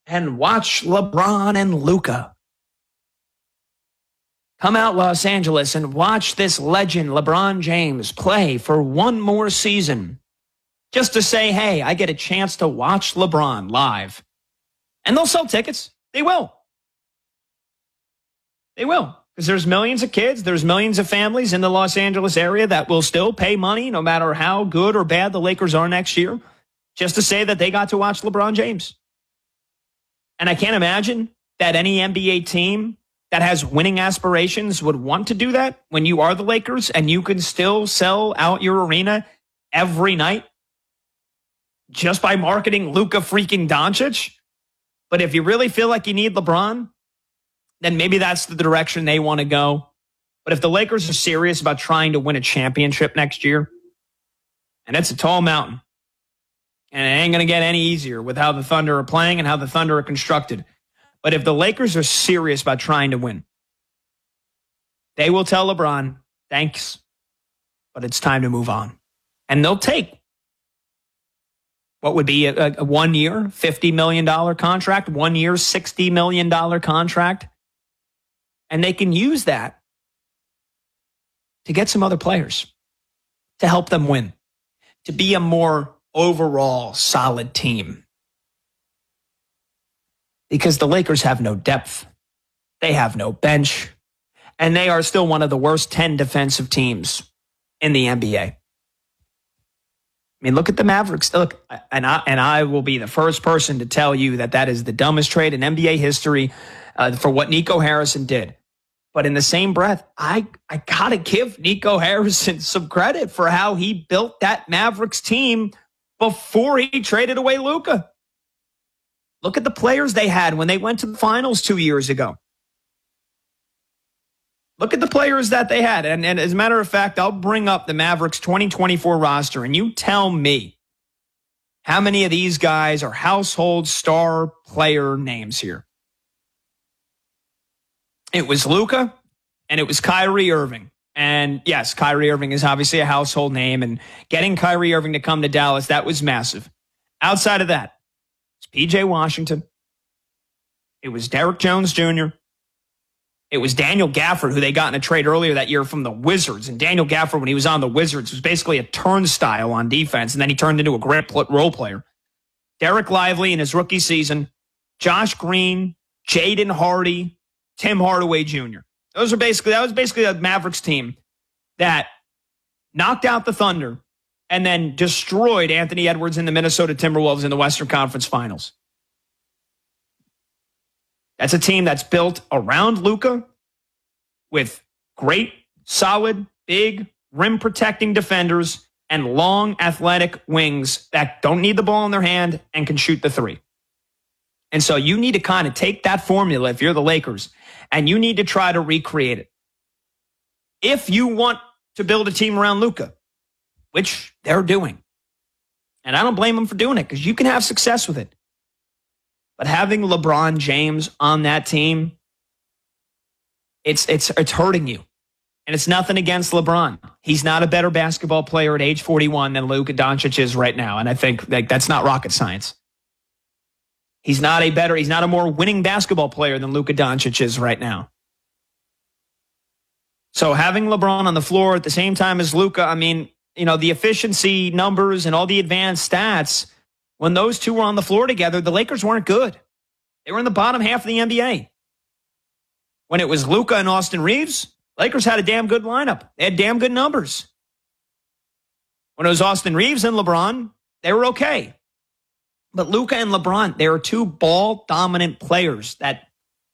and watch LeBron and Luka. Come out, Los Angeles, and watch this legend, LeBron James, play for one more season. Just to say, hey, I get a chance to watch LeBron live. And they'll sell tickets. They will. They will. Because there's millions of kids, there's millions of families in the Los Angeles area that will still pay money no matter how good or bad the Lakers are next year, just to say that they got to watch LeBron James. And I can't imagine that any NBA team that has winning aspirations would want to do that when you are the Lakers and you can still sell out your arena every night just by marketing Luka freaking Doncic. But if you really feel like you need LeBron, then maybe that's the direction they want to go. But if the Lakers are serious about trying to win a championship next year, and it's a tall mountain, and it ain't going to get any easier with how the Thunder are playing and how the Thunder are constructed. But if the Lakers are serious about trying to win, they will tell LeBron, thanks, but it's time to move on. And they'll take what would be a 1 year, $50 million contract, 1 year, $60 million contract. And they can use that to get some other players, to help them win, to be a more overall solid team. Because the Lakers have no depth. They have no bench. And they are still one of the worst 10 defensive teams in the NBA. I mean, look at the Mavericks. Look, and I will be the first person to tell you that that is the dumbest trade in NBA history for what Nico Harrison did. But in the same breath, I got to give Nico Harrison some credit for how he built that Mavericks team before he traded away Luka. Look at the players they had when they went to the finals 2 years ago. Look at the players that they had. And as a matter of fact, I'll bring up the Mavericks 2024 roster, and you tell me how many of these guys are household star player names here. It was Luka, and it was Kyrie Irving. And yes, Kyrie Irving is obviously a household name, and getting Kyrie Irving to come to Dallas, that was massive. Outside of that, it's P.J. Washington. It was Derrick Jones Jr., it was Daniel Gafford, who they got in a trade earlier that year from the Wizards. And Daniel Gafford, when he was on the Wizards, was basically a turnstile on defense, and then he turned into a great role player. Derek Lively in his rookie season, Josh Green, Jaden Hardy, Tim Hardaway Jr. That was basically a Mavericks team that knocked out the Thunder and then destroyed Anthony Edwards and the Minnesota Timberwolves in the Western Conference Finals. That's a team that's built around Luka with great, solid, big, rim-protecting defenders and long, athletic wings that don't need the ball in their hand and can shoot the three. And so you need to kind of take that formula if you're the Lakers, and you need to try to recreate it. If you want to build a team around Luka, which they're doing, and I don't blame them for doing it because you can have success with it. But having LeBron James on that team, it's hurting you. And it's nothing against LeBron. He's not a better basketball player at age 41 than Luka Doncic is right now. And I think that's not rocket science. He's not a more winning basketball player than Luka Doncic is right now. So having LeBron on the floor at the same time as Luka, I mean, you know, the efficiency numbers and all the advanced stats, when those two were on the floor together, the Lakers weren't good. They were in the bottom half of the NBA. When it was Luka and Austin Reeves, Lakers had a damn good lineup. They had damn good numbers. When it was Austin Reeves and LeBron, they were okay. But Luka and LeBron, they are two ball-dominant players that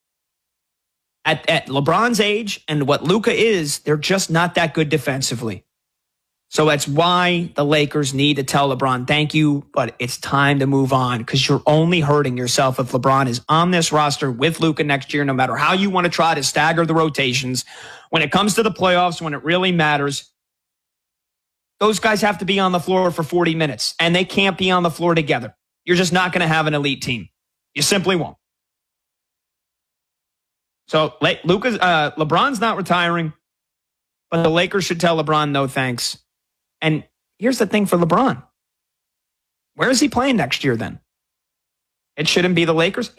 at LeBron's age and what Luka is, they're just not that good defensively. So that's why the Lakers need to tell LeBron, thank you, but it's time to move on because you're only hurting yourself if LeBron is on this roster with Luka next year, no matter how you want to try to stagger the rotations. When it comes to the playoffs, when it really matters, those guys have to be on the floor for 40 minutes, and they can't be on the floor together. You're just not going to have an elite team. You simply won't. So LeBron's not retiring, but the Lakers should tell LeBron no thanks. And here's the thing for LeBron. Where is he playing next year then? It shouldn't be the Lakers.